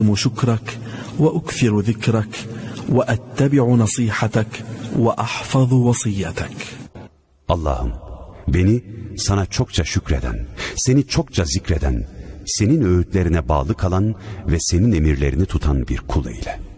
شكرك وأكثر ذكرك وأتبع نصيحتك وأحفظ وصيتك. Allah'ım, beni sana çokça şükreden, seni çokça zikreden, senin öğütlerine bağlı kalan ve senin emirlerini tutan bir kul eyle.